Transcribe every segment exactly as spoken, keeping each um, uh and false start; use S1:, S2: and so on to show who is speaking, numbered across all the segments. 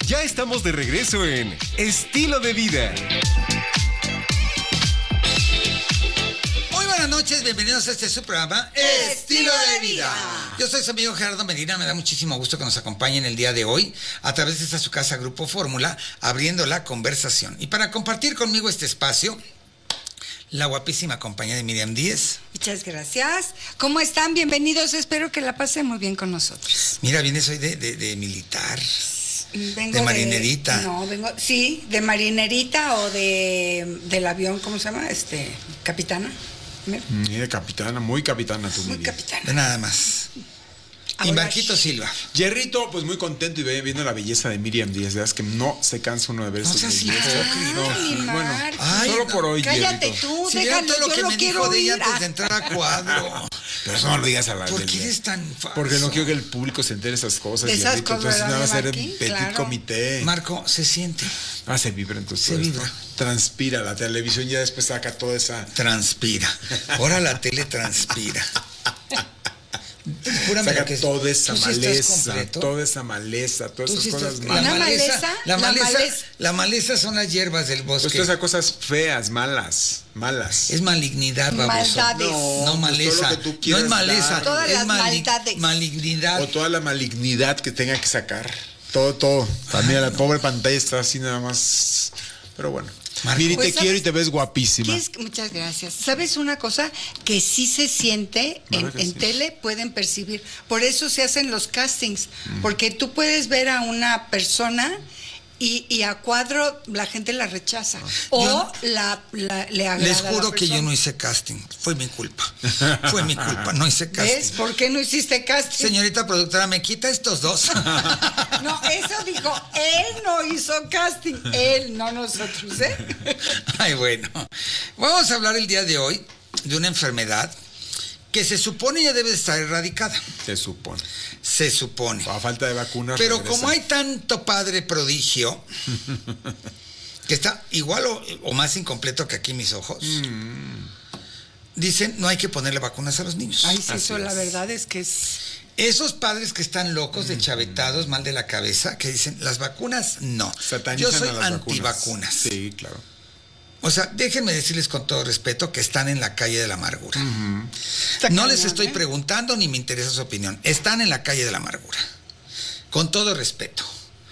S1: Ya estamos de regreso en Estilo de Vida.
S2: Muy buenas noches, bienvenidos a este su programa Estilo de Vida. Yo soy su amigo Gerardo Medina, me da muchísimo gusto que nos acompañen el día de hoy a través de esta su casa Grupo Fórmula, abriendo la conversación. Y para compartir conmigo este espacio, la guapísima compañía de Miriam Díez.
S3: Muchas gracias. ¿Cómo están? Bienvenidos. Espero que la pasen muy bien con nosotros.
S2: Mira, vienes hoy de, de, de militar.
S3: Vengo
S2: de marinerita.
S3: De, no, vengo, sí, de marinerita o de del avión, ¿cómo se llama? Este, capitana.
S4: Ni de capitana, muy capitana tú,
S3: Muy
S4: Miriam.
S3: capitana.
S2: De nada más. Y Marquito Silva.
S4: Jerrito, pues muy contento y viendo la belleza de Miriam Díaz. Es que no se cansa uno de ver
S2: No
S4: su
S2: seas
S4: belleza.
S3: Ay,
S4: No, bueno,
S3: Ay,
S4: solo
S2: no,
S4: por hoy,
S3: cállate
S4: Jerrito.
S3: tú,
S2: Si
S3: déjalo,
S2: vieron todo lo
S3: yo
S2: que
S3: lo
S2: me
S3: quiero
S2: dijo de ella
S3: oír.
S2: antes de entrar a cuadro.
S4: Pero eso no lo digas a la
S2: ¿Por
S4: de-
S2: qué eres tan falso?
S4: Porque no quiero que el público se entere de esas cosas.
S3: De esas
S4: Jerrito.
S3: cosas,
S4: Entonces nada va a ser
S3: ¿verdad,
S4: un
S3: Marquín?
S4: petit
S3: Claro.
S4: comité.
S2: Marco, se siente.
S4: Ah, se vibra entonces.
S2: Se
S4: todo
S2: vibra.
S4: esto. Transpira, la televisión ya después saca toda esa...
S2: Transpira. Ahora la tele transpira. Júrame
S4: Saca
S2: lo que es.
S4: toda esa
S2: ¿Tú sí estás
S4: maleza,
S2: completo?
S4: toda esa maleza, todas
S2: Tú
S4: esas
S2: sí
S4: cosas
S2: estás-
S4: malas.
S2: La
S3: ¿Una
S2: maleza,
S3: maleza?
S2: la
S3: La
S2: maleza,
S3: maleza.
S2: la maleza son las hierbas del bosque.
S4: Pues todas esas cosas feas, malas, malas.
S2: Es malignidad, baboso.
S3: Maldades.
S2: No,
S4: No,
S2: maleza.
S4: pues todo lo que tú
S2: No es
S4: quieras
S2: maleza.
S4: dar.
S3: Todas
S2: es
S3: las maldades.
S2: Malignidad.
S4: O toda la malignidad que tenga que sacar. Todo, todo. También la pobre pantalla está así nada más. Pero bueno.
S2: Marco.
S4: Miri,
S3: Pues,
S4: te
S3: ¿sabes
S4: quiero y te ves guapísima.
S3: ¿Qué es? Muchas gracias. ¿Sabes una cosa? Que sí se siente en,
S4: ¿Verdad que
S3: en
S4: sí?
S3: tele, pueden percibir. Por eso se hacen los castings. Porque tú puedes ver a una persona y, y a cuadro la gente la rechaza. O
S2: Yo-
S3: la, la- le agrada.
S2: Les
S3: a la
S2: juro que yo
S3: persona.
S2: no hice casting. Fue mi culpa. Fue mi culpa. No hice casting.
S3: ¿Ves? ¿Por qué no hiciste casting?
S2: Señorita productora, ¿me quita estos dos?
S3: No, eso dijo, él no hizo casting. Él, no nosotros, ¿eh?
S2: Ay, bueno. Vamos a hablar el día de hoy de una enfermedad que se supone ya debe de estar erradicada.
S4: Se supone.
S2: Se supone.
S4: A falta de vacunas.
S2: Pero
S4: regresa.
S2: como hay tanto padre prodigio, que está igual o, o más incompleto que aquí mis ojos, dicen no hay que ponerle vacunas a los niños.
S3: Ay, sí,
S4: Así
S3: eso la
S4: es.
S3: verdad es que es...
S2: Esos padres que están locos, de chavetados, mal de la cabeza, que dicen las vacunas no.
S4: Satanizan
S2: Yo soy
S4: a las
S2: antivacunas.
S4: vacunas. Sí, claro.
S2: O sea, déjenme decirles con todo respeto que están en la calle de la amargura.
S3: Está
S2: No
S3: cañón,
S2: les estoy
S3: ¿eh?
S2: preguntando ni me interesa su opinión. Están en la calle de la amargura. Con todo respeto.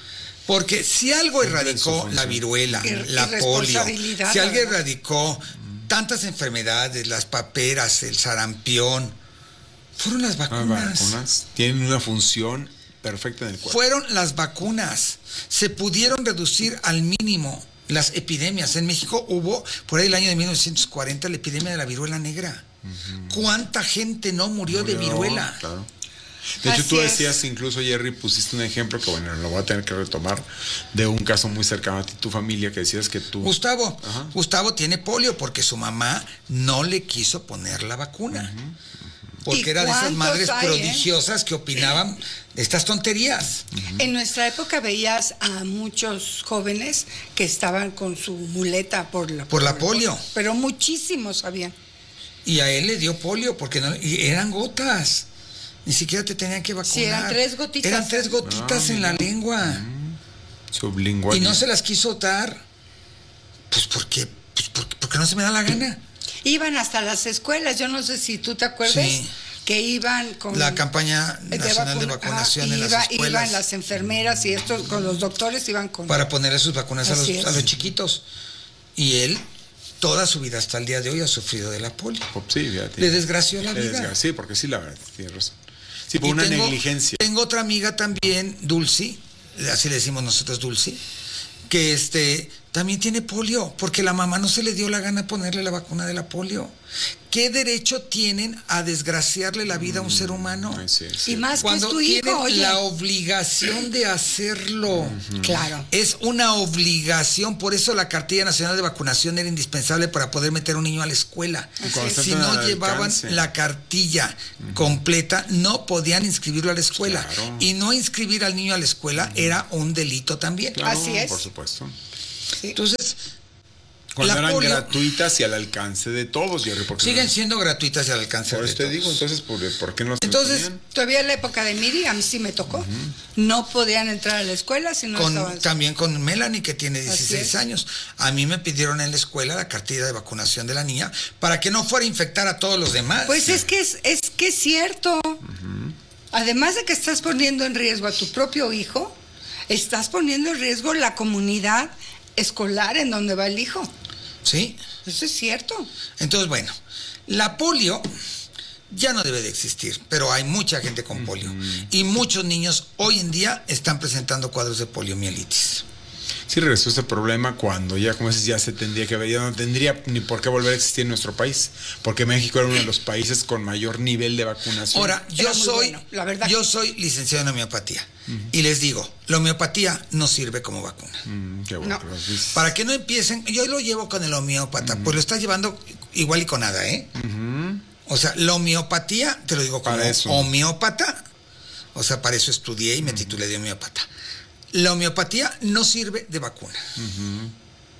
S2: Porque si algo
S4: Cumplen su
S2: erradicó
S4: función.
S2: la viruela,
S3: Ir-
S2: la polio,
S3: irresponsabilidad,
S2: si
S3: la
S2: alguien
S3: verdad.
S2: erradicó tantas enfermedades, las paperas, el sarampión, fueron las
S4: Las
S2: vacunas.
S4: vacunas tienen una función perfecta en el cuerpo.
S2: Fueron las vacunas. Se pudieron reducir al mínimo las epidemias. En México hubo, por ahí el año de mil novecientos cuarenta, la epidemia de la viruela negra. ¿Cuánta gente no murió, de
S4: Murió,
S2: viruela?
S4: Claro. De hecho,
S3: Así
S4: tú
S3: es.
S4: decías, incluso Jerry, pusiste un ejemplo que, bueno, lo voy a tener que retomar, de un caso muy cercano a ti, tu familia, que decías que tú...
S2: Gustavo,
S4: Ajá.
S2: Gustavo tiene polio porque su mamá no le quiso poner la vacuna. Porque
S3: ¿Y
S2: era de esas
S3: cuántos
S2: madres
S3: hay, eh?
S2: prodigiosas que opinaban de estas tonterías.
S3: En nuestra época veías a muchos jóvenes que estaban con su muleta por la,
S2: Por la polio.
S3: Pero muchísimos habían.
S2: Y a él le dio polio porque no, y eran gotas. Ni siquiera te tenían que vacunar.
S3: Sí, eran tres gotitas.
S2: Eran tres gotitas
S4: Ah,
S2: en la
S4: mira.
S2: lengua.
S4: Sublingual.
S2: Y no se las quiso dar. Pues porque, pues porque, porque no se me da la gana.
S3: Iban hasta las escuelas, yo no sé si tú te acuerdas,
S2: Sí.
S3: que iban con...
S2: La campaña nacional de,
S3: vacuna-
S2: vacunación
S3: ah,
S2: en
S3: iba-
S2: las escuelas.
S3: Iban las enfermeras y estos, con los doctores iban con...
S2: Para ponerle sus vacunas a los,
S3: Así es.
S2: a los chiquitos. Y él, toda su vida hasta el día de hoy, ha sufrido de la polio.
S4: Sí, fíjate.
S2: Le desgració la
S4: Le
S2: vida.
S4: desgra- Sí, porque sí, la verdad, tienes razón. Sí, por
S2: Y
S4: una
S2: tengo-
S4: negligencia.
S2: Tengo otra amiga también, Dulce, así le decimos nosotros Dulce, que este también tiene polio, porque la mamá no se le dio la gana ponerle la vacuna de la polio. ¿Qué derecho tienen a desgraciarle la vida a un ser humano?
S4: Ay, sí, sí.
S3: Y más que
S2: Cuando
S3: es tu
S2: tienen
S3: hijo, oye.
S2: la obligación de hacerlo.
S3: Claro.
S2: Es una obligación, por eso la cartilla nacional de vacunación era indispensable para poder meter a un niño a la escuela.
S4: cuando está
S2: Si
S4: tan
S2: no
S4: al
S2: llevaban
S4: alcance.
S2: la cartilla completa, no podían inscribirlo a la escuela.
S4: Claro.
S2: Y no inscribir al niño a la escuela era un delito también.
S4: Claro,
S3: Así es.
S4: por supuesto.
S3: Sí.
S2: Entonces,
S4: Cuando
S2: la
S4: eran
S2: polio,
S4: gratuitas y al alcance de todos, Jerry. Porque
S2: siguen
S4: no,
S2: siendo gratuitas y al alcance
S4: por
S2: de
S4: eso te
S2: todos.
S4: digo, entonces, ¿por, por qué no las
S2: Entonces,
S4: tenían?
S3: Todavía en la época de Miriam sí me tocó. Uh-huh. No podían entrar a la escuela si no
S2: con,
S3: estaban...
S2: También con Melanie, que tiene dieciséis
S3: es.
S2: años. A mí me pidieron en la escuela la cartilla de vacunación de la niña para que no fuera a infectar a todos los demás.
S3: Pues es que es, es que es cierto. Uh-huh. Además de que estás poniendo en riesgo a tu propio hijo, estás poniendo en riesgo la comunidad escolar en donde va el hijo.
S2: Sí.
S3: Eso es cierto.
S2: Entonces, bueno, la polio ya no debe de existir, pero hay mucha gente con polio. Uh-huh. Y muchos niños hoy en día están presentando cuadros de poliomielitis.
S4: Sí, regresó este problema cuando ya, como dices, ya se tendría que ver, ya no tendría ni por qué volver a existir en nuestro país, porque México era uno de los países con mayor nivel de vacunación.
S2: Ahora, yo soy,
S3: bueno, la verdad
S2: yo
S3: que...
S2: soy licenciado en homeopatía, uh-huh. y les digo, la homeopatía no sirve como vacuna.
S4: Mm, qué bueno,
S3: no.
S4: que
S2: Para que no empiecen, yo lo llevo con el homeópata, uh-huh. pues lo estás llevando igual y con nada, ¿eh? Uh-huh. O sea, la homeopatía, te lo digo como homeópata, o sea, para eso estudié y me uh-huh. titulé de homeópata. La homeopatía no sirve de vacuna. Uh-huh.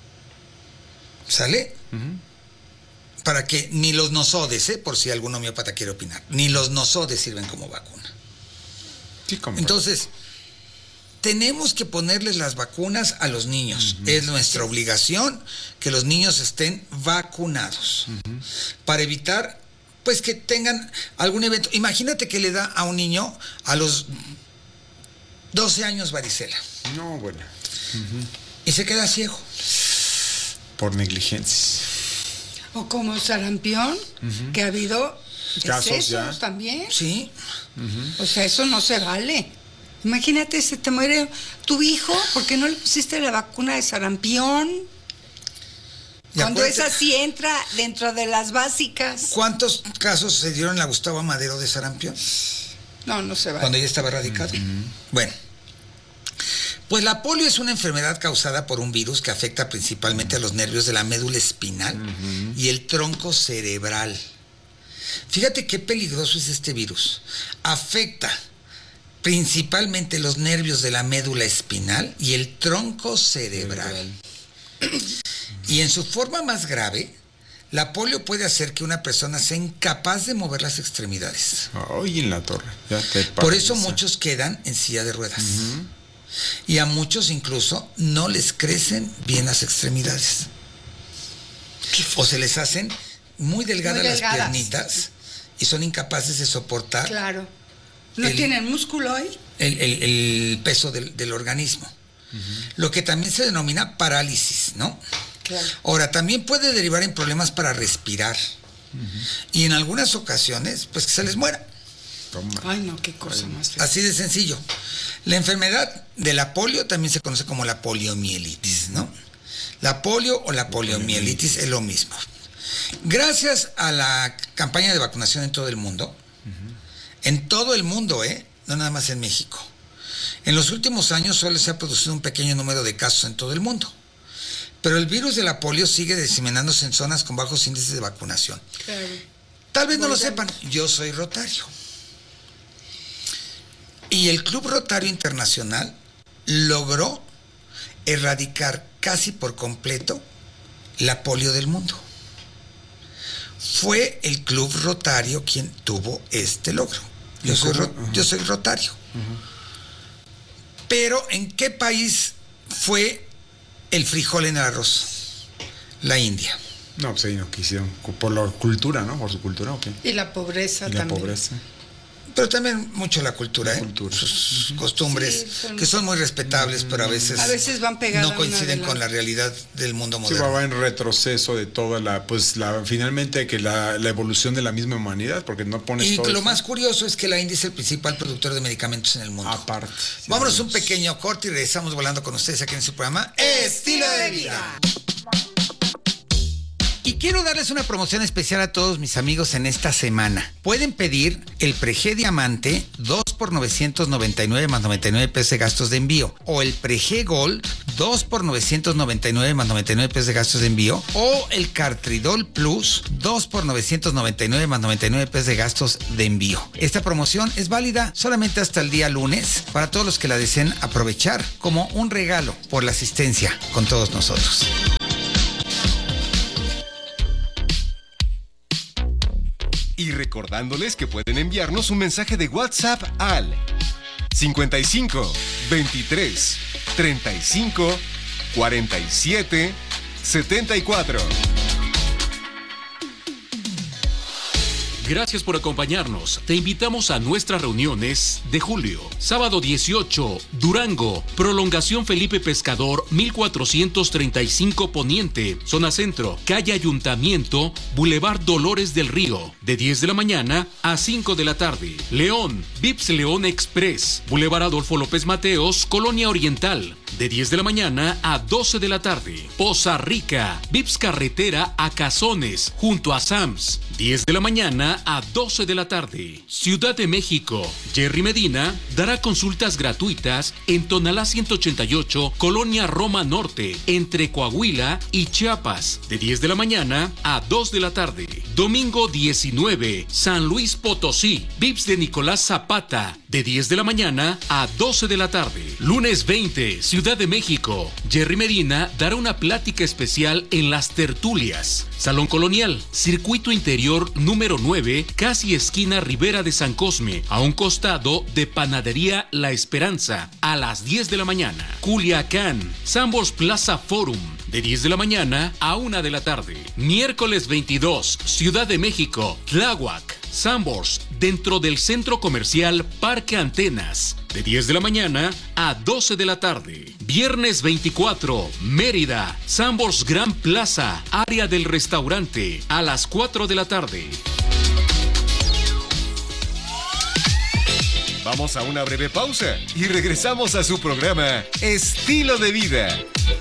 S2: ¿Sale? Uh-huh. Para que ni los nosodes, ¿eh? Por si algún homeópata quiere opinar, ni los nosodes sirven como vacuna.
S4: Sí, como
S2: Entonces, tenemos que ponerles las vacunas a los niños. Uh-huh. Es nuestra obligación que los niños estén vacunados. Uh-huh. Para evitar, pues, que tengan algún evento. Imagínate que le da a un niño a los doce años varicela.
S4: No, bueno. Uh-huh.
S2: Y se queda ciego.
S4: Por negligencia.
S3: O como sarampión, uh-huh. que ha habido
S4: casos ya
S3: también.
S2: Sí.
S3: Uh-huh. O sea, eso no se vale. Imagínate, se te muere tu hijo porque no le pusiste la vacuna de sarampión. Cuando esa sí entra dentro de las básicas.
S2: ¿Cuántos casos se dieron en la Gustavo Amadero de sarampión?
S3: No, no se va.
S2: Cuando ella estaba erradicado. Uh-huh. Bueno, pues la polio es una enfermedad causada por un virus que afecta principalmente a los nervios de la médula espinal uh-huh. y el tronco cerebral. Fíjate qué peligroso es este virus. Afecta principalmente los nervios de la médula espinal y el tronco cerebral. cerebral. Y en su forma más grave, la polio puede hacer que una persona sea incapaz de mover las extremidades.
S4: Ay, en la torre. Ya te
S2: Por eso muchos quedan en silla de ruedas. Uh-huh. Y a muchos incluso no les crecen bien las extremidades. O se les hacen muy delgadas, muy delgadas. las piernitas y son incapaces de soportar.
S3: Claro. No el, tienen músculo ahí.
S2: El, el, el peso del, del organismo. Uh-huh. Lo que también se denomina parálisis, ¿no?
S3: Claro.
S2: Ahora, también puede derivar en problemas para respirar. Uh-huh. Y en algunas ocasiones, pues que se les muera.
S4: Toma.
S3: Ay, no, qué cosa más fea.
S2: Así de sencillo. La enfermedad de la polio también se conoce como la poliomielitis, ¿no? La polio o la poliomielitis es lo mismo. Gracias a la campaña de vacunación en todo el mundo, uh-huh. en todo el mundo, ¿eh? No nada más en México. En los últimos años solo se ha producido un pequeño número de casos en todo el mundo. Pero el virus de la polio sigue diseminándose en zonas con bajos índices de vacunación.
S3: Claro.
S2: Tal vez no lo sepan, yo soy rotario. Y el Club Rotario Internacional logró erradicar casi por completo la polio del mundo. Fue el Club Rotario quien tuvo este logro. Yo soy, ro- uh-huh. yo soy rotario. Uh-huh. Pero ¿en qué país fue el frijol en el arroz? La India.
S4: No, pues ahí no quisieron. Por la cultura, ¿no? Por su cultura, ¿o qué?
S3: Y la pobreza
S4: y
S3: también.
S4: La pobreza.
S2: Pero también mucho la cultura,
S4: la
S2: ¿eh?
S4: cultura.
S2: Sus uh-huh. costumbres, sí, son... que son muy respetables, uh-huh. pero a veces,
S3: a veces van pegadas
S2: no coinciden con la realidad del mundo moderno.
S4: Sí, va en retroceso de toda la, pues la, finalmente que la, la evolución de la misma humanidad, porque no pones
S2: y
S4: todo
S2: lo
S4: esto.
S2: Más curioso es que la India es el principal productor de medicamentos en el mundo.
S4: Aparte.
S2: Sí, vámonos un pequeño corte y regresamos volando con ustedes aquí en su programa Estilo de Vida. Y quiero darles una promoción especial a todos mis amigos en esta semana. Pueden pedir el Prege Diamante dos por novecientos noventa y nueve más noventa y nueve pesos de gastos de envío. O el Prege Gold dos por novecientos noventa y nueve más noventa y nueve pesos de gastos de envío. O el Cartridol Plus dos por novecientos noventa y nueve más noventa y nueve pesos de gastos de envío. Esta promoción es válida solamente hasta el día lunes para todos los que la deseen aprovechar como un regalo por la asistencia con todos nosotros.
S1: recordándoles que pueden enviarnos un mensaje de WhatsApp al cincuenta y cinco, veintitrés, treinta y cinco, cuarenta y siete, setenta y cuatro.
S5: Gracias por acompañarnos. Te invitamos a nuestras reuniones de julio. Sábado dieciocho, Durango. Prolongación Felipe Pescador, mil cuatrocientos treinta y cinco Poniente. Zona Centro. Calle Ayuntamiento, Boulevard Dolores del Río. De diez de la mañana a cinco de la tarde. León. Vips León Express. Boulevard Adolfo López Mateos, Colonia Oriental. De diez de la mañana a doce de la tarde. Poza Rica. Vips Carretera a Cazones, junto a Sams. diez de la mañana a doce de la tarde. Ciudad de México. Jerry Medina dará consultas gratuitas en Tonalá ciento ochenta y ocho, Colonia Roma Norte, entre Coahuila y Chiapas. De diez de la mañana a dos de la tarde. Domingo diecinueve, San Luis Potosí. Vips de Nicolás Zapata. De diez de la mañana a doce de la tarde. Lunes veinte, Ciudad de México. Jerry Medina dará una plática especial en Las Tertulias. Salón Colonial, Circuito Interior número nueve, casi esquina Ribera de San Cosme, a un costado de Panadería La Esperanza, a las diez de la mañana. Culiacán, Sambors Plaza Forum, de diez de la mañana a una de la tarde. Miércoles veintidós, Ciudad de México, Tláhuac, Sambors, dentro del Centro Comercial Parque Antenas, de diez de la mañana a doce de la tarde. Viernes veinticuatro, Mérida, Sambors Gran Plaza, área del restaurante, a las cuatro de la tarde.
S1: Vamos a una breve pausa y regresamos a su programa Estilo de Vida.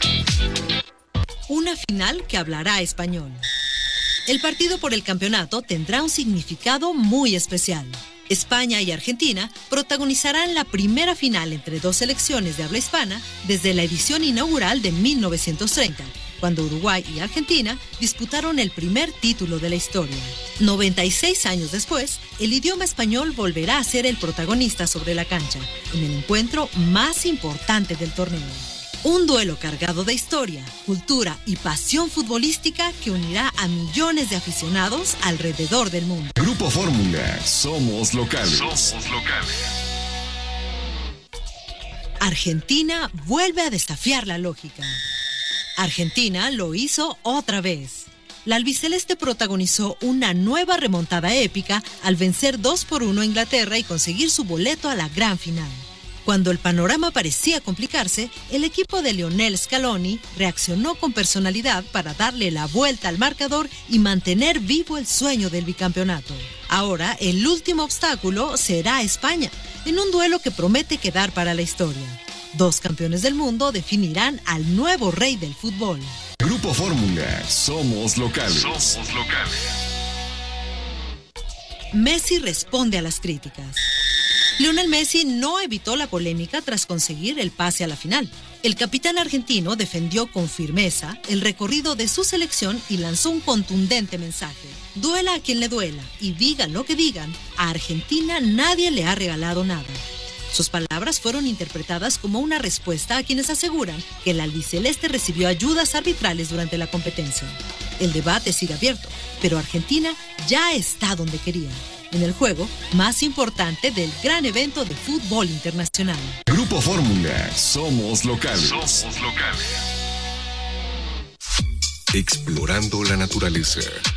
S6: Una final que hablará español. El partido por el campeonato tendrá un significado muy especial. España y Argentina protagonizarán la primera final entre dos selecciones de habla hispana desde la edición inaugural de mil novecientos treinta, cuando Uruguay y Argentina disputaron el primer título de la historia. noventa y seis años después, el idioma español volverá a ser el protagonista sobre la cancha, en el encuentro más importante del torneo. Un duelo cargado de historia, cultura y pasión futbolística que unirá a millones de aficionados alrededor del mundo.
S7: Grupo Fórmula, somos locales.
S8: Somos locales.
S6: Argentina vuelve a desafiar la lógica. Argentina lo hizo otra vez. La albiceleste protagonizó una nueva remontada épica al vencer dos por uno a Inglaterra y conseguir su boleto a la gran final. Cuando el panorama parecía complicarse, el equipo de Lionel Scaloni reaccionó con personalidad para darle la vuelta al marcador y mantener vivo el sueño del bicampeonato. Ahora, el último obstáculo será España, en un duelo que promete quedar para la historia. Dos campeones del mundo definirán al nuevo rey del fútbol.
S7: Grupo Fórmula, somos locales.
S8: Somos locales.
S6: Messi responde a las críticas. Lionel Messi no evitó la polémica tras conseguir el pase a la final. El capitán argentino defendió con firmeza el recorrido de su selección y lanzó un contundente mensaje. Duela a quien le duela y digan lo que digan, a Argentina nadie le ha regalado nada. Sus palabras fueron interpretadas como una respuesta a quienes aseguran que el albiceleste recibió ayudas arbitrales durante la competencia. El debate sigue abierto, pero Argentina ya está donde quería, en el juego más importante del gran evento de fútbol internacional.
S7: Grupo Fórmula, somos locales.
S8: Somos locales.
S7: Explorando la naturaleza.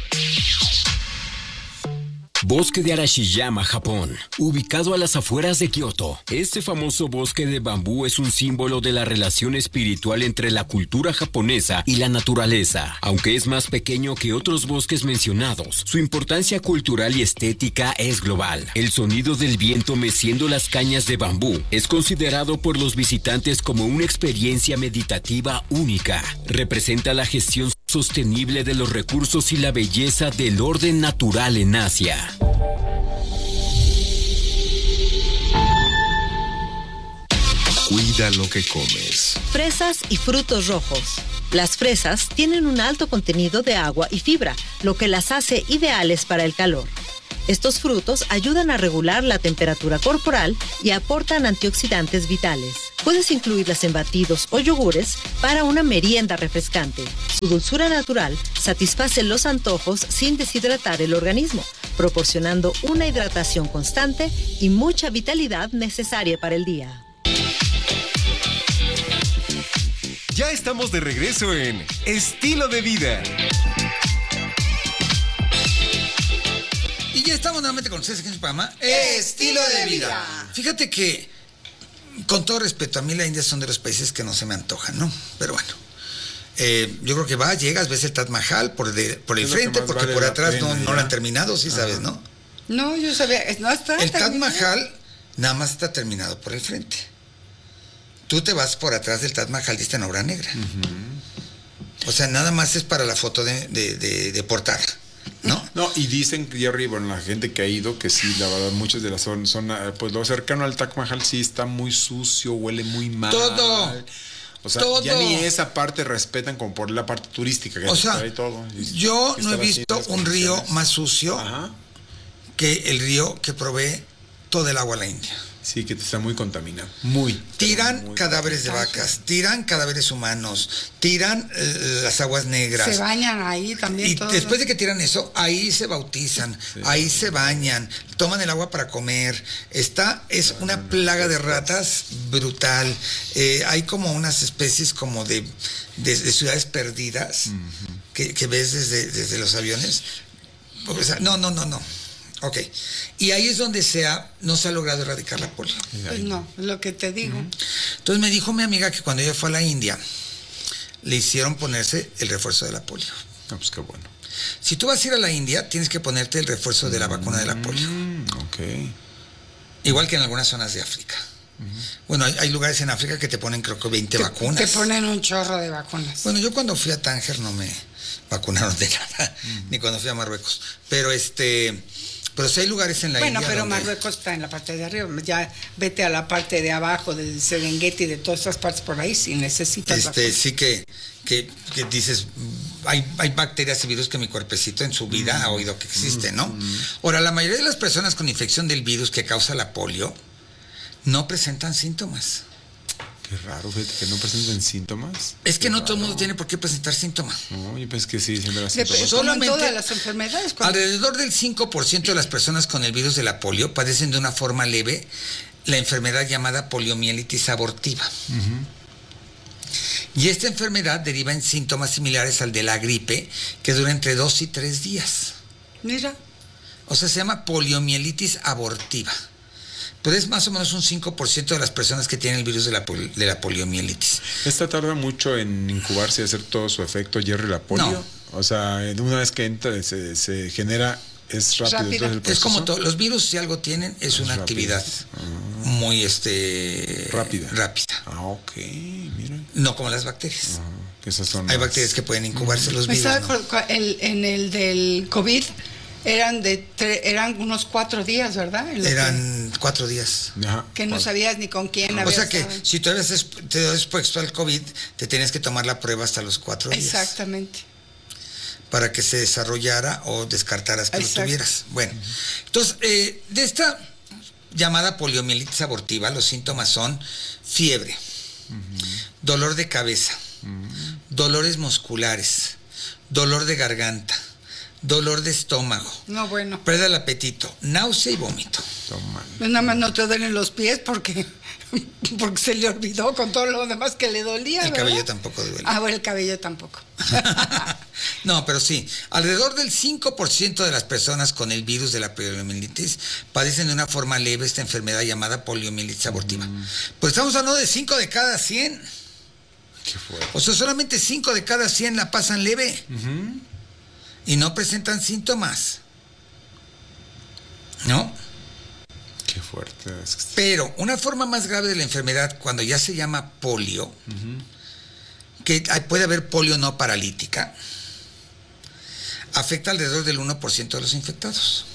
S9: Bosque de Arashiyama, Japón, ubicado a las afueras de Kioto. Este famoso bosque de bambú es un símbolo de la relación espiritual entre la cultura japonesa y la naturaleza. Aunque es más pequeño que otros bosques mencionados, su importancia cultural y estética es global. El sonido del viento meciendo las cañas de bambú es considerado por los visitantes como una experiencia meditativa única. Representa la gestión sostenible de los recursos y la belleza del orden natural en Asia.
S7: Cuida lo que comes.
S6: Fresas y frutos rojos. Las fresas tienen un alto contenido de agua y fibra, lo que las hace ideales para el calor. Estos frutos ayudan a regular la temperatura corporal y aportan antioxidantes vitales. Puedes incluirlas en batidos o yogures para una merienda refrescante. Su dulzura natural satisface los antojos sin deshidratar el organismo, proporcionando una hidratación constante y mucha vitalidad necesaria para el día.
S1: Ya estamos de regreso en Estilo de Vida.
S2: Y ya estamos nuevamente con ustedes aquí en su programa Estilo de Vida. Fíjate que, con todo respeto, a mí la India son de los países que no se me antojan, ¿no? Pero bueno, eh, yo creo que vas, llegas, ves el Taj Mahal por, de, por el frente, porque vale por atrás pena, no, no lo han terminado, sí. Ajá. Sabes, ¿no?
S3: No, yo sabía, no está
S2: el Taj
S3: terminado.
S2: Mahal nada más está terminado por el frente. Tú te vas por atrás del Taj Mahal y está en obra negra. Uh-huh. O sea, nada más es para la foto de, de, de, de portada, ¿no?
S4: No, y dicen que arriba, bueno, la gente que ha ido, que sí, la verdad, muchas de las zonas, son, pues lo cercano al Taj Mahal sí está muy sucio, huele muy mal.
S2: Todo.
S4: O sea,
S2: todo.
S4: Ya ni esa parte respetan como por la parte turística. Que
S2: o sea,
S4: ahí todo, y,
S2: yo no he visto un río más sucio.
S4: Ajá.
S2: Que el río que provee todo el agua a la India.
S4: Sí, que está muy contaminado. Muy.
S2: Tiran
S4: muy
S2: cadáveres de vacas, tiran cadáveres humanos, tiran eh, las aguas negras.
S3: Se bañan ahí también.
S2: Y
S3: todos
S2: después
S3: los...
S2: de que tiran eso, ahí se bautizan, sí, ahí se bañan, toman el agua para comer. Está, es una plaga de ratas brutal. Eh, hay como unas especies como de, de, de ciudades perdidas, uh-huh, que, que ves desde, desde los aviones. O sea, no, no, no, no. Ok, y ahí es donde se ha, no se ha logrado erradicar la polio.
S3: Pues no, es lo que te digo.
S2: Uh-huh. Entonces me dijo mi amiga que cuando ella fue a la India, le hicieron ponerse el refuerzo de la polio.
S4: Ah, pues qué bueno.
S2: Si tú vas a ir a la India, tienes que ponerte el refuerzo de la vacuna de la polio.
S4: Mm, ok.
S2: Igual que en algunas zonas de África. Uh-huh. Bueno, hay, hay lugares en África que te ponen creo que veinte
S3: te,
S2: vacunas.
S3: Te ponen un chorro de vacunas.
S2: Bueno, yo cuando fui a Tánger no me vacunaron de nada, uh-huh, ni cuando fui a Marruecos. Pero este... Pero sí hay lugares en la
S3: bueno,
S2: India.
S3: Bueno, pero
S2: donde...
S3: Marruecos está en la parte de arriba. Ya vete a la parte de abajo, del Serengeti, de todas esas partes por ahí, si necesitas.
S2: Este,
S3: vacunas.
S2: sí que, que, que dices, hay, hay bacterias y virus que mi cuerpecito en su vida mm. ha oído que existen, ¿no? Mm. Ahora, la mayoría de las personas con infección del virus que causa la polio no presentan síntomas.
S4: Qué raro, fíjate, que no presenten síntomas.
S2: Es que
S4: Qué
S2: no
S4: raro.
S2: todo el mundo tiene por qué presentar síntomas.
S4: No, yo pensé que sí, siempre las
S3: Dep-
S4: síntomas.
S2: Solamente
S3: todas las enfermedades. Cuando...
S2: Alrededor del cinco por ciento de las personas con el virus de la polio padecen de una forma leve la enfermedad llamada poliomielitis abortiva. Uh-huh. Y esta enfermedad deriva en síntomas similares al de la gripe, que dura entre dos y tres días.
S3: Mira.
S2: O sea, se llama poliomielitis abortiva. Pero es más o menos un cinco por ciento de las personas que tienen el virus de la, pol- de la poliomielitis.
S4: ¿Esta tarda mucho en incubarse y hacer todo su efecto, Jerry, la polio?
S2: No.
S4: O sea, una vez que entra, se, se genera, es rápido.
S3: Rápido.
S4: El
S2: es como to- los virus, si algo tienen, es, es una rápido. actividad uh-huh. muy este,
S4: rápida.
S2: rápida.
S4: Ah, ok, mira.
S2: No como las bacterias.
S4: Uh-huh. Que esas son
S2: Hay
S4: más...
S2: bacterias que pueden incubarse uh-huh. los virus.
S3: ¿No? El, en el del COVID eran de tre- eran unos cuatro días, ¿verdad?
S2: Eran que, cuatro días.
S3: Ajá. Que no sabías ni con quién habías.
S2: O sea que
S3: estado.
S2: si tú eres te expuesto al COVID, te tienes que tomar la prueba hasta los cuatro días.
S3: Exactamente.
S2: Para que se desarrollara o descartaras que Exacto. lo tuvieras. Bueno, entonces, eh, de esta llamada poliomielitis abortiva, los síntomas son fiebre, uh-huh. dolor de cabeza, uh-huh. dolores musculares, dolor de garganta, dolor de estómago,
S3: no, bueno.
S2: pérdida del apetito, náusea y vómito.
S3: Pues nada más no te duelen los pies porque, porque se le olvidó con todo lo demás que le dolía.
S2: El
S3: ¿verdad?
S2: cabello tampoco duele.
S3: Ah, bueno, el cabello tampoco.
S2: No, pero sí, alrededor del cinco por ciento de las personas con el virus de la poliomielitis padecen de una forma leve esta enfermedad llamada poliomielitis abortiva. Mm. Pues estamos hablando de cinco de cada cien.
S4: Qué fuerte.
S2: O sea, solamente cinco de cada cien la pasan leve. Uh-huh. Y no presentan síntomas. ¿No?
S4: Qué fuerte.
S2: Pero una forma más grave de la enfermedad, cuando ya se llama polio, uh-huh. que puede haber polio no paralítica, afecta alrededor del uno por ciento de los infectados.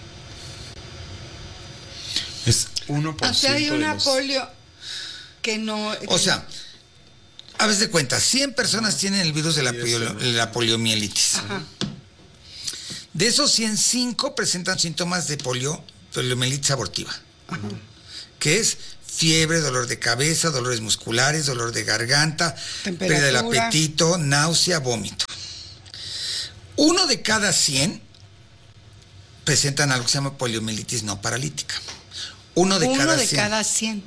S4: Es uno por ciento.
S3: O sea, hay una
S4: los...
S3: polio que no...
S2: O sea, a veces de cuenta, cien personas tienen el virus de la, polio, la poliomielitis. Ajá. De esos cien, cinco presentan síntomas de polio, poliomielitis abortiva. Ajá. Que es fiebre, dolor de cabeza, dolores musculares, dolor de garganta, pérdida del apetito, náusea, vómito. Uno de cada cien presentan algo que se llama poliomielitis no paralítica. Uno de
S3: Uno
S2: cada
S3: de
S2: cien.
S3: cada cien.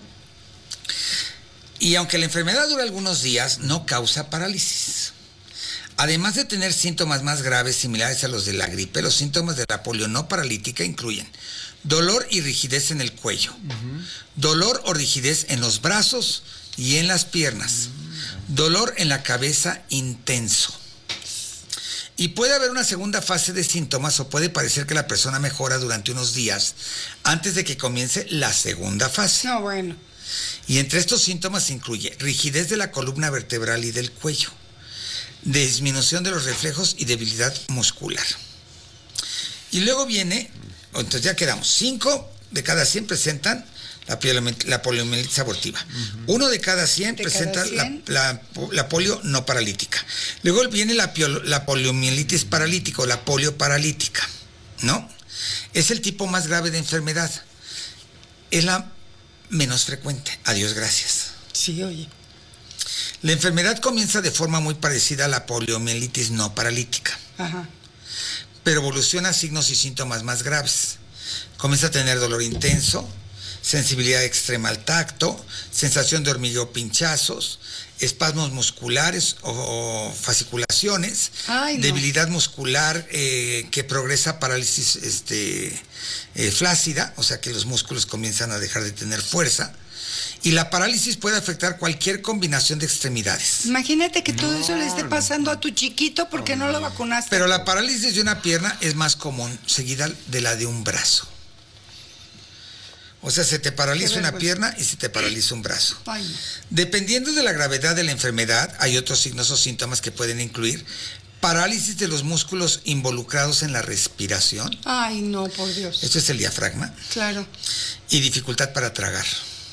S2: Y aunque la enfermedad dura algunos días, no causa parálisis. Además de tener síntomas más graves similares a los de la gripe, los síntomas de la polio no paralítica incluyen dolor y rigidez en el cuello, uh-huh. dolor o rigidez en los brazos y en las piernas, uh-huh. dolor en la cabeza intenso. Y puede haber una segunda fase de síntomas o puede parecer que la persona mejora durante unos días antes de que comience la segunda fase.
S3: No, bueno.
S2: Y entre estos síntomas se incluye rigidez de la columna vertebral y del cuello, disminución de los reflejos y debilidad muscular. Y luego viene, entonces ya quedamos, cinco de cada cien presentan la, la poliomielitis abortiva. Uh-huh. Uno de cada cien de presenta cada cien. La, la, la polio no paralítica. Luego viene la, la poliomielitis paralítica o la polio paralítica, ¿no? Es el tipo más grave de enfermedad. Es la menos frecuente. Adiós, gracias.
S3: Sí, oye.
S2: La enfermedad comienza de forma muy parecida a la poliomielitis no paralítica.
S3: Ajá.
S2: Pero evoluciona a signos y síntomas más graves. Comienza a tener dolor intenso, sensibilidad extrema al tacto, sensación de hormigueo, pinchazos, espasmos musculares o, o fasciculaciones,
S3: Ay, no.
S2: debilidad muscular eh, que progresa a parálisis este, eh, flácida, o sea que los músculos comienzan a dejar de tener fuerza. Y la parálisis puede afectar cualquier combinación de extremidades.
S3: Imagínate que todo
S4: No,
S3: eso le esté pasando a tu chiquito porque no, no lo vacunaste.
S2: Pero la parálisis de una pierna es más común, seguida de la de un brazo. O sea, se te paraliza una pierna y se te paraliza un brazo.
S3: Ay, no.
S2: Dependiendo de la gravedad de la enfermedad, hay otros signos o síntomas que pueden incluir parálisis de los músculos involucrados en la respiración.
S3: Ay, no, por Dios.
S2: Esto es el diafragma.
S3: Claro.
S2: Y dificultad para tragar.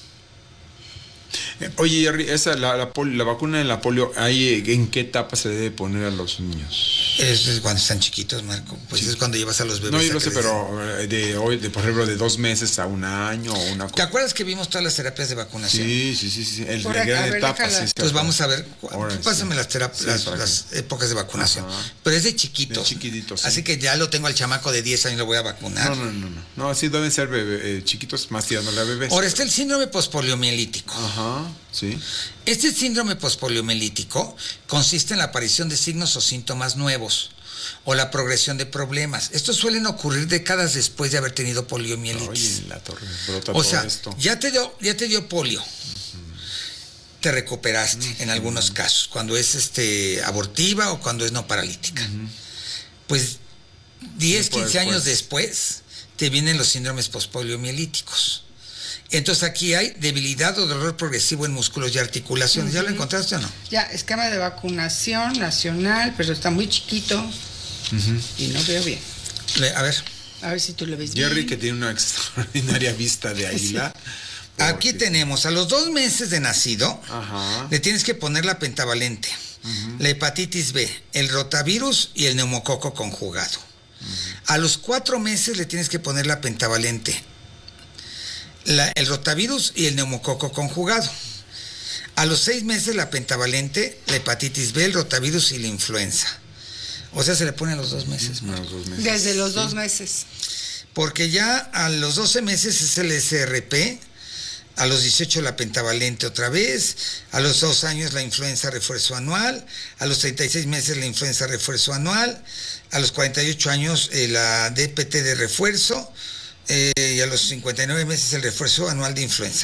S4: Oye, Jerry, esa, la, la, poli, la vacuna de la polio, ¿hay, ¿en qué etapa se debe poner a los niños?
S2: Es cuando están chiquitos, Marco. Pues sí. Es cuando llevas a los bebés.
S4: No, yo lo sé, pero de hoy, de, por ejemplo, de dos meses a un año o una cosa.
S2: ¿Te acuerdas que vimos todas las terapias de vacunación?
S4: Sí, sí, sí, sí. El,
S3: Por
S4: de
S3: acá,
S4: gran
S3: a ver,
S4: etapa,
S3: déjala.
S4: sí.
S2: Pues vamos a ver.
S4: Ahora,
S2: Pásame
S4: sí.
S2: las, terap
S4: Sí,
S2: las, las épocas de vacunación.
S4: Ajá.
S2: Pero es de chiquitos.
S4: De chiquititos, sí.
S2: Así que ya lo tengo al chamaco de diez años, lo voy a vacunar.
S4: No, no, no, no. No, sí deben ser bebé, eh, chiquitos, más tirándole a bebés.
S2: Ahora está el síndrome pospoliomielítico.
S4: Ajá, sí.
S2: Este síndrome pospoliomielítico consiste en la aparición de signos o síntomas nuevos o la progresión de problemas. Estos suelen ocurrir décadas después de haber tenido poliomielitis.
S4: Oye, la torre brota
S2: o
S4: todo
S2: sea,
S4: esto.
S2: ya te dio, ya te dio polio. Uh-huh. Te recuperaste uh-huh. en algunos casos, cuando es este abortiva o cuando es no paralítica. Uh-huh. Pues diez, quince años después te vienen los síndromes pospoliomielíticos. Entonces aquí hay debilidad o dolor progresivo en músculos y articulaciones. Uh-huh. ¿Ya lo encontraste o no?
S3: Ya, esquema de vacunación nacional, pero está muy chiquito uh-huh. y no veo bien.
S2: Le, a ver.
S3: A ver si tú lo ves
S4: Jerry,
S3: bien.
S4: que tiene una extraordinaria vista de águila.
S2: Sí. Aquí tenemos, a los dos meses de nacido,
S4: Ajá.
S2: le tienes que poner la pentavalente, uh-huh. la hepatitis B, el rotavirus y el neumococo conjugado. Uh-huh. A los cuatro meses le tienes que poner la pentavalente, La, el rotavirus y el neumococo conjugado. A los seis meses la pentavalente, la hepatitis B, el rotavirus y la influenza. O sea, se le pone a los dos meses.
S4: No, los dos meses.
S3: Desde los
S4: sí.
S3: dos meses.
S2: Porque ya a los doce meses es el S R P, a los dieciocho la pentavalente otra vez, a los dos años la influenza refuerzo anual, a los treinta y seis meses la influenza refuerzo anual, a los cuarenta y ocho años eh, la D P T de refuerzo, Eh, y a los cincuenta y nueve meses el refuerzo anual de influenza.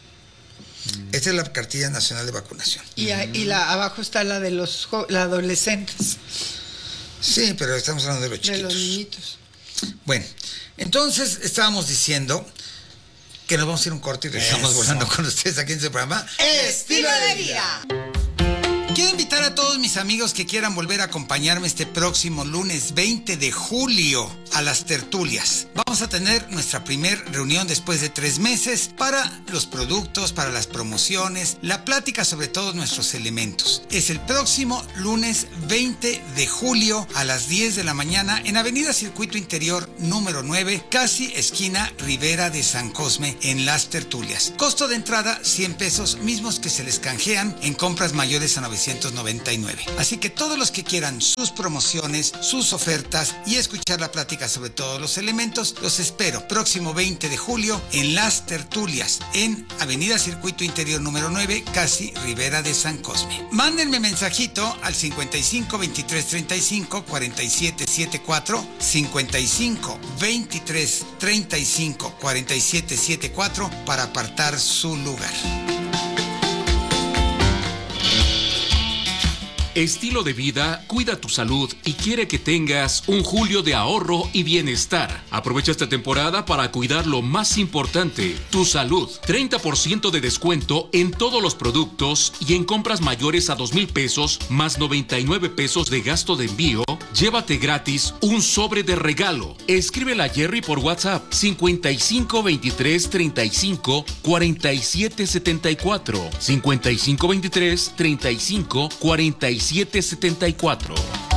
S2: Mm. Esta es la cartilla nacional de vacunación.
S3: Y, a, y la abajo está la de los la adolescentes.
S2: Sí, pero estamos hablando de los chiquitos.
S3: De los niñitos.
S2: Bueno, entonces estábamos diciendo que nos vamos a ir un corte y regresamos volando con ustedes aquí en este programa
S3: Estilo de Vida.
S2: Quiero invitar a todos mis amigos que quieran volver a acompañarme este próximo lunes veinte de julio a las tertulias. Vamos a tener nuestra primer reunión después de tres meses para los productos, para las promociones, la plática sobre todos nuestros elementos. Es el próximo lunes veinte de julio a las diez de la mañana en Avenida Circuito Interior número nueve, casi esquina Rivera de San Cosme, en las tertulias. Costo de entrada cien pesos, mismos que se les canjean en compras mayores a novecientos novecientos noventa y nueve. Así que todos los que quieran sus promociones, sus ofertas y escuchar la plática sobre todos los elementos, los espero próximo veinte de julio en Las Tertulias, en Avenida Circuito Interior número nueve, casi Ribera de San Cosme. Mándenme mensajito al cincuenta y cinco veintitrés treinta y cinco cuarenta y siete setenta y cuatro, cincuenta y cinco veintitrés treinta y cinco cuarenta y siete setenta y cuatro para apartar su lugar.
S5: Estilo de vida cuida tu salud y quiere que tengas un julio de ahorro y bienestar. Aprovecha esta temporada para cuidar lo más importante, tu salud. treinta por ciento de descuento en todos los productos y en compras mayores a dos mil pesos más noventa y nueve pesos de gasto de envío. Llévate gratis un sobre de regalo. Escríbele a Jerry por WhatsApp cincuenta y cinco veintitrés treinta y cinco cuarenta y siete setenta y cuatro, cincuenta y cinco veintitrés treinta y cinco cuarenta y siete setenta y cuatro.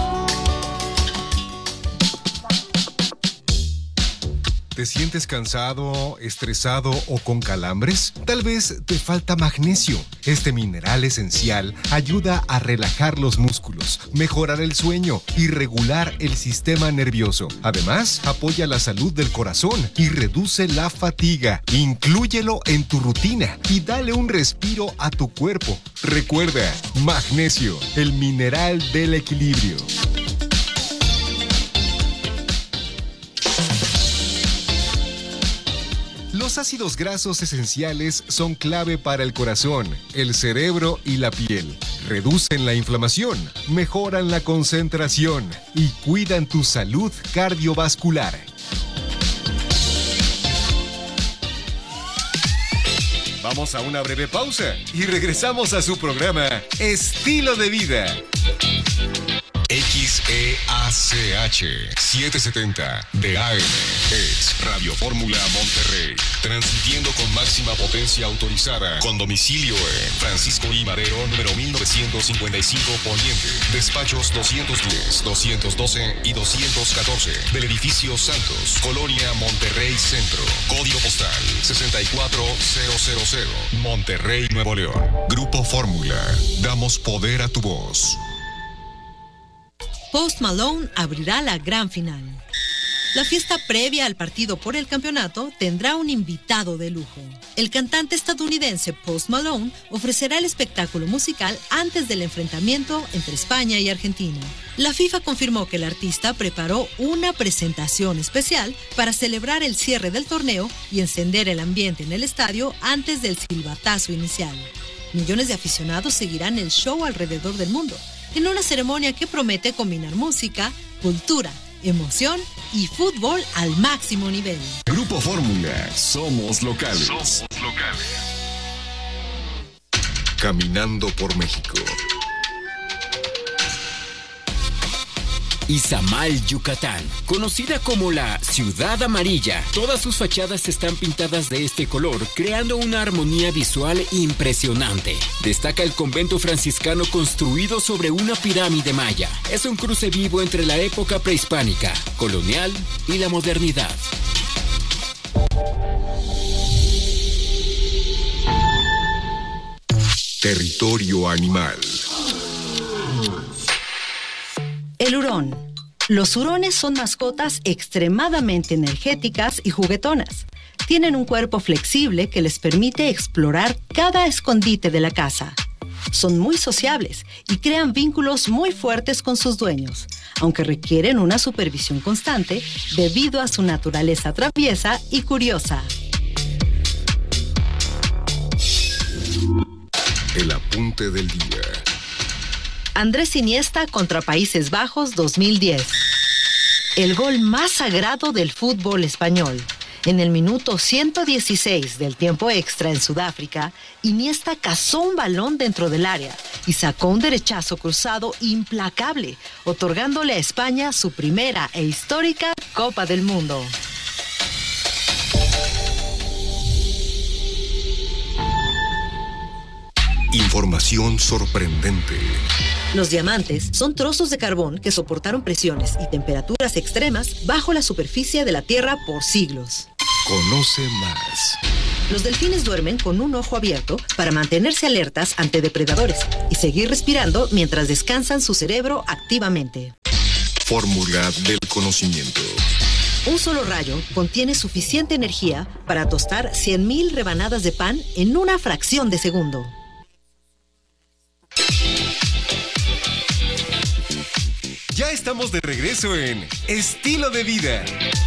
S1: ¿Te sientes cansado, estresado o con calambres? Tal vez te falta magnesio. Este mineral esencial ayuda a relajar los músculos, mejorar el sueño y regular el sistema nervioso. Además, apoya la salud del corazón y reduce la fatiga. Inclúyelo en tu rutina y dale un respiro a tu cuerpo. Recuerda, magnesio, el mineral del equilibrio. Los ácidos grasos esenciales son clave para el corazón, el cerebro y la piel. Reducen la inflamación, mejoran la concentración y cuidan tu salud cardiovascular. Vamos a una breve pausa y regresamos a su programa Estilo de Vida.
S7: X E A C H setecientos setenta de A M es Radio Fórmula Monterrey, transmitiendo con máxima potencia autorizada, con domicilio en Francisco I. Madero, número mil novecientos cincuenta y cinco Poniente, despachos doscientos diez, doscientos doce y doscientos catorce, del edificio Santos, Colonia Monterrey Centro, código postal sesenta y cuatro mil, Monterrey, Nuevo León. Grupo Fórmula, damos poder a tu voz.
S6: Post Malone abrirá la gran final. La fiesta previa al partido por el campeonato tendrá un invitado de lujo. El cantante estadounidense Post Malone ofrecerá el espectáculo musical antes del enfrentamiento entre España y Argentina. La FIFA confirmó que el artista preparó una presentación especial para celebrar el cierre del torneo y encender el ambiente en el estadio antes del silbatazo inicial. Millones de aficionados seguirán el show alrededor del mundo, en una ceremonia que promete combinar música, cultura, emoción y fútbol al máximo nivel.
S7: Grupo Fórmula, somos locales.
S8: Somos locales.
S7: Caminando por México.
S9: Izamal, Yucatán, conocida como la Ciudad Amarilla. Todas sus fachadas están pintadas de este color, creando una armonía visual impresionante. Destaca el convento franciscano construido sobre una pirámide maya. Es un cruce vivo entre la época prehispánica, colonial y la modernidad.
S7: Territorio animal.
S6: El hurón. Los hurones son mascotas extremadamente energéticas y juguetonas. Tienen un cuerpo flexible que les permite explorar cada escondite de la casa. Son muy sociables y crean vínculos muy fuertes con sus dueños, aunque requieren una supervisión constante debido a su naturaleza traviesa y curiosa.
S7: El apunte del día.
S6: Andrés Iniesta contra Países Bajos dos mil diez. El gol más sagrado del fútbol español. En el minuto ciento dieciséis del tiempo extra en Sudáfrica, Iniesta cazó un balón dentro del área y sacó un derechazo cruzado implacable, otorgándole a España su primera e histórica Copa del Mundo.
S7: Información sorprendente.
S6: Los diamantes son trozos de carbón que soportaron presiones y temperaturas extremas bajo la superficie de la Tierra por siglos.
S7: Conoce más.
S6: Los delfines duermen con un ojo abierto para mantenerse alertas ante depredadores y seguir respirando mientras descansan su cerebro activamente.
S7: Fórmula del conocimiento.
S6: Un solo rayo contiene suficiente energía para tostar cien mil rebanadas de pan en una fracción de segundo.
S1: Ya estamos de regreso en Estilo de Vida.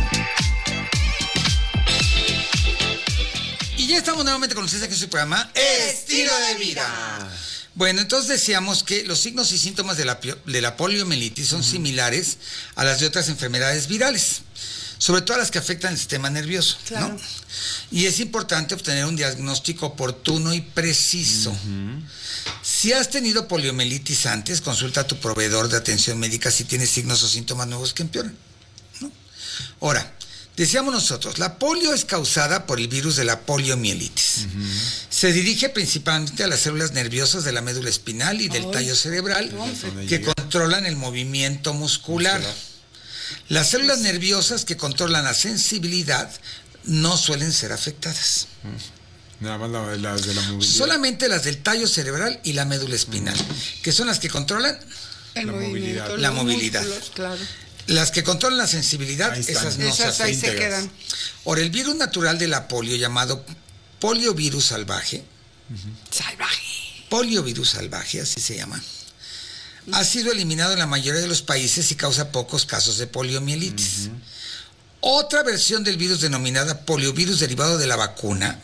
S2: Y ya estamos nuevamente con ustedes aquí en su programa Estilo de Vida. Bueno, entonces decíamos que los signos y síntomas de la, de la poliomielitis son uh-huh. similares a las de otras enfermedades virales, sobre todo las que afectan el sistema nervioso, claro. ¿no? Y es importante obtener un diagnóstico oportuno y preciso. Uh-huh. Si has tenido poliomielitis antes, consulta a tu proveedor de atención médica si tienes signos o síntomas nuevos que empeoran, ¿no? Ahora, decíamos nosotros, la polio es causada por el virus de la poliomielitis. Uh-huh. Se dirige principalmente a las células nerviosas de la médula espinal y del Ay, tallo cerebral que llega? controlan el movimiento muscular. muscular. Las células nerviosas que controlan la sensibilidad no suelen ser afectadas. Uh-huh.
S4: Nada más las la, de la movilidad.
S2: Solamente las del tallo cerebral y la médula espinal, uh-huh. que son las que controlan
S3: el
S2: la
S3: movilidad.
S2: La movilidad.
S3: Músculos, claro.
S2: Las que controlan la sensibilidad, esas no
S3: esas
S2: se
S3: ahí se quedan.
S2: Ahora, el virus natural de la polio, llamado poliovirus salvaje,
S3: uh-huh. salvaje,
S2: poliovirus salvaje, así se llama, uh-huh. ha sido eliminado en la mayoría de los países y causa pocos casos de poliomielitis. Uh-huh. Otra versión del virus denominada poliovirus derivado de la vacuna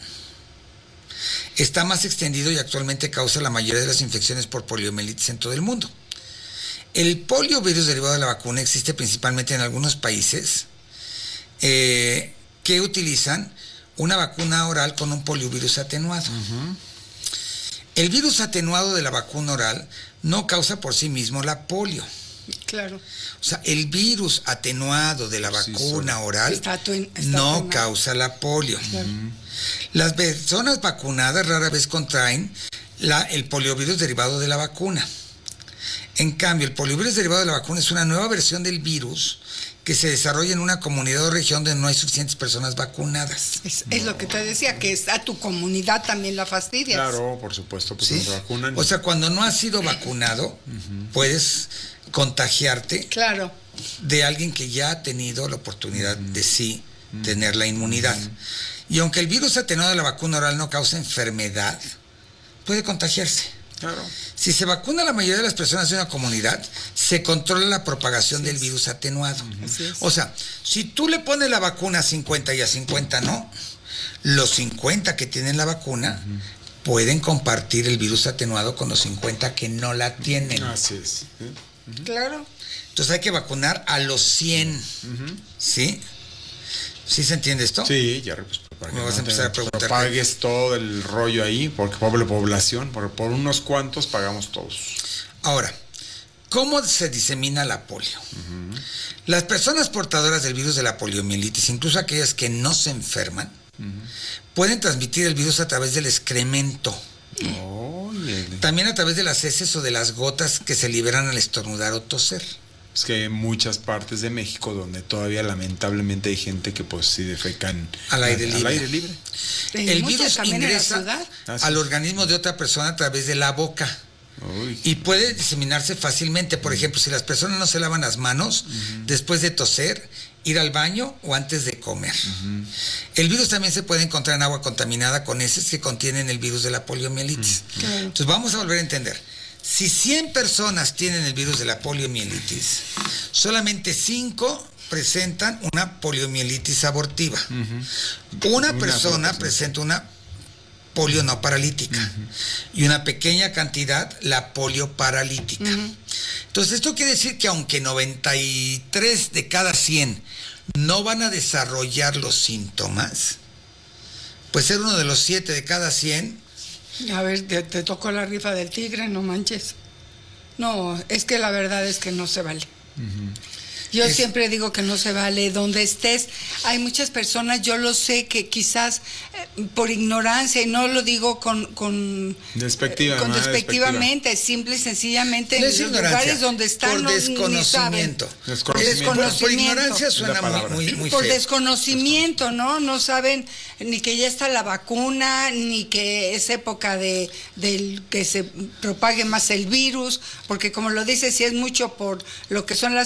S2: está más extendido y actualmente causa la mayoría de las infecciones por poliomielitis en todo el mundo. El poliovirus derivado de la vacuna existe principalmente en algunos países eh, que utilizan una vacuna oral con un poliovirus atenuado. Uh-huh. El virus atenuado de la vacuna oral no causa por sí mismo la polio.
S3: Claro.
S2: O sea, el virus atenuado de la vacuna sí, oral
S3: está atuen- está
S2: no
S3: atenuado.
S2: causa la polio.
S3: Claro.
S2: Uh-huh. Las personas vacunadas rara vez contraen la, el poliovirus derivado de la vacuna. En cambio, el poliovirus derivado de la vacuna es una nueva versión del virus que se desarrolla en una comunidad o región donde no hay suficientes personas vacunadas.
S3: Es, es no. lo que te decía, que a tu comunidad también la fastidias.
S4: Claro, por supuesto, pues
S2: ¿sí?
S4: no se vacunan.
S2: O sea, cuando no has sido vacunado, uh-huh. puedes contagiarte
S3: claro.
S2: de alguien que ya ha tenido la oportunidad uh-huh. de sí uh-huh. tener la inmunidad. Uh-huh. Y aunque el virus atenuado de la vacuna oral no causa enfermedad, puede contagiarse.
S4: Claro.
S2: Si se vacuna a la mayoría de las personas de una comunidad, se controla la propagación
S3: Así
S2: del
S3: es.
S2: virus atenuado.
S3: Uh-huh.
S2: O sea, si tú le pones la vacuna a cincuenta y a cincuenta no, los cincuenta que tienen la vacuna uh-huh. pueden compartir el virus atenuado con los cincuenta que no la tienen.
S4: Así es.
S3: Uh-huh. Claro.
S2: Entonces hay que vacunar a los cien. Uh-huh. ¿Sí? ¿Sí se entiende esto?
S4: Sí, ya pues, para que
S2: me vas
S4: no
S2: a empezar
S4: te
S2: a preguntar.
S4: Propagues todo el rollo ahí, porque pobre población, porque por unos cuantos pagamos todos.
S2: Ahora, ¿cómo se disemina la polio? Uh-huh. Las personas portadoras del virus de la poliomielitis, incluso aquellas que no se enferman, uh-huh. pueden transmitir el virus a través del excremento.
S4: Oh,
S2: también a través de las heces o de las gotas que se liberan al estornudar o toser.
S4: Es que hay muchas partes de México donde todavía lamentablemente hay gente que pues sí defecan
S2: al aire libre.
S4: Al aire libre.
S2: El virus ingresa
S3: ah,
S2: al organismo de otra persona a través de la boca.
S4: Uy.
S2: Y puede diseminarse fácilmente. Por ejemplo, si las personas no se lavan las manos uh-huh. después de toser, ir al baño o antes de comer. Uh-huh. El virus también se puede encontrar en agua contaminada con heces que contienen el virus de la poliomielitis. Uh-huh. Claro. Entonces vamos a volver a entender. Si cien personas tienen el virus de la poliomielitis, solamente cinco presentan una poliomielitis abortiva. Uh-huh. Una, una persona presenta una polio no paralítica uh-huh. y una pequeña cantidad la polio paralítica. Uh-huh. Entonces esto quiere decir que aunque noventa y tres de cada cien no van a desarrollar los síntomas, pues ser uno de los siete de cada cien.
S3: A ver, te, te tocó la rifa del tigre, no manches. No, es que la verdad es que no se vale.
S2: Uh-huh.
S3: Yo
S2: es,
S3: siempre digo que no se vale donde estés. Hay muchas personas, yo lo sé, que quizás eh, por ignorancia, y no lo digo con, con,
S4: Despectiva,
S3: eh, con
S4: no,
S3: despectivamente, despectiva. Simple y sencillamente
S2: no
S3: en los lugares donde están
S2: por
S3: no,
S2: desconocimiento.
S3: Ni
S4: Desconocimiento.
S2: Por, por ignorancia suena muy, muy, muy
S3: por
S2: feo.
S3: desconocimiento, ¿no? No saben ni que ya está la vacuna, ni que es época de del que se propague más el virus, porque como lo dice, si es mucho por lo que son las